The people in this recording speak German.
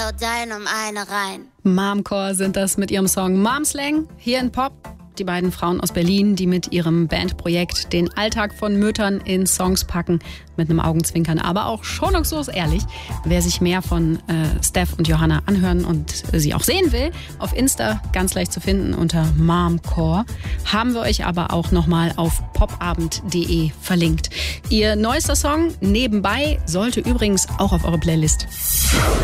Dein um eine rein. Momcore sind das mit ihrem Song Momslang hier in Pop. Die beiden Frauen aus Berlin, die mit ihrem Bandprojekt den Alltag von Müttern in Songs packen, mit einem Augenzwinkern, aber auch schonungslos ehrlich. Wer sich mehr von Steph und Johanna anhören und sie auch sehen will, auf Insta ganz leicht zu finden unter Momcore, haben wir euch aber auch nochmal auf popabend.de verlinkt. Ihr neuester Song Nebenbei sollte übrigens auch auf eure Playlist.